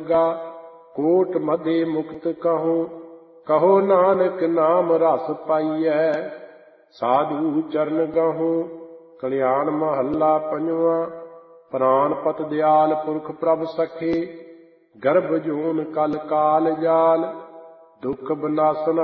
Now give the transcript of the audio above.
ਲੱਗਾ। ਕੋਟ ਮਦੇ ਮੁਕਤ ਕਹੋ, ਕਹੋ ਨਾਨਕ ਨਾਮ ਰਸ ਪਾਈਐ। ਸਾਧੂ ਚਰਨ ਗਹੋ। ਕਲਿਆਣ ਮਹੱਲਾ ਪੰਜਵਾਂ। ਪ੍ਰਾਨਪਤ ਦਿਆਲ ਪੁਰਖ ਪ੍ਰਭ ਸਖੇ। ਗਰਭ ਜੂਨ ਕਲ ਕਾਲ ਜਾਲ। ਦੁਖ ਬਨਾਸਨ